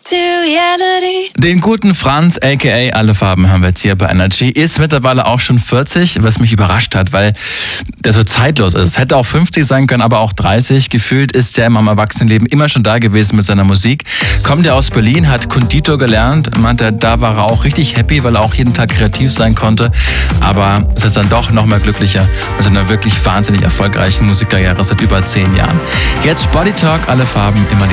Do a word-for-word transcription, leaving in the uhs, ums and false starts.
Den guten Franz, aka Alle Farben, haben wir jetzt hier bei Energy. Ist mittlerweile auch schon vierzig, was mich überrascht hat, weil der so zeitlos ist. Hätte auch fünfzig sein können, aber auch dreißig. Gefühlt ist er im Erwachsenenleben immer schon da gewesen mit seiner Musik. Kommt er aus Berlin, hat Konditor gelernt, meinte, da war er auch richtig happy, weil er auch jeden Tag kreativ sein konnte. Aber ist jetzt dann doch noch mal glücklicher mit einer wirklich wahnsinnig erfolgreichen Musikkarriere seit über zehn Jahren. Jetzt Body Talk, Alle Farben, immer die